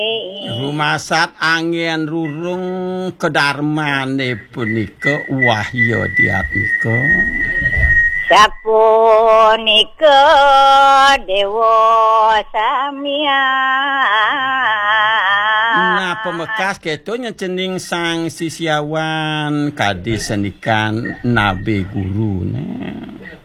Rumasat angin rurung kedarmane punika wahya diatmika. Sapunika dewa samia. Nah, pemekas keto nyencening sang sisyawan kadi senikan nabi guru. Nah.